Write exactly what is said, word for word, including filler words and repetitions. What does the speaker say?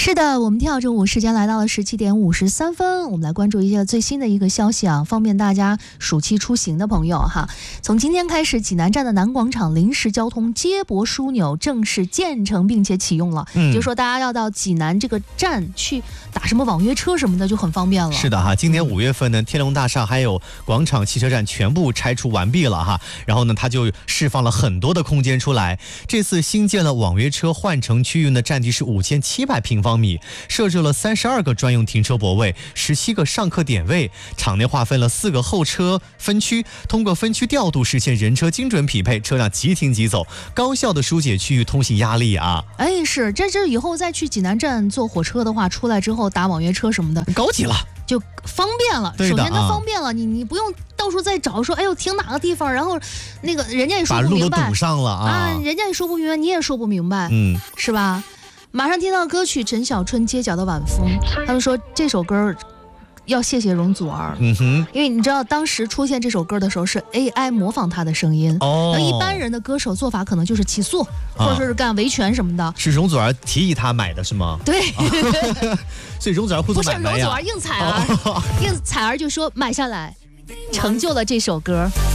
是的，我们跳着舞时间来到了十七点五十三分，我们来关注一下最新的一个消息啊，方便大家暑期出行的朋友哈。从今天开始，济南站的南广场临时交通接驳枢纽正式建成并且启用了，嗯，也就是说大家要到济南这个站去打什么网约车什么的就很方便了。 是的哈，今年五月份呢，天龙大厦还有广场汽车站全部拆除完毕了哈，然后呢，它就释放了很多的空间出来。这次新建了网约车换乘区域呢，占地是五千七百平方米，设置了三十二个专用停车泊位，十七个上客点位，场内划分了四个候车分区，通过分区调度实现人车精准匹配，车辆即停即走，高效的疏解区域通行压力啊！ 哎，是，这这以后再去济南站坐火车的话，出来之后打网约车什么的， 高级了。 就方便了，首先它方便了，啊、你你不用到处再找说，哎呦停哪个地方，然后那个人家也说不明白， 把路都堵上了 啊, 啊，人家也说不明白，你也说不明白，嗯，是吧？马上听到歌曲陈小春《街角的晚风》，他们说这首歌要谢谢容祖儿，嗯哼，因为你知道当时出现这首歌的时候是 A I 模仿他的声音，哦，一般人的歌手做法可能就是起诉，或者说是干维权什么的。 是容祖儿提议他买的是吗？ 对， 所以容祖儿互助买卖呀， 不是容祖儿应采儿，应采儿就说买下来，成就了这首歌。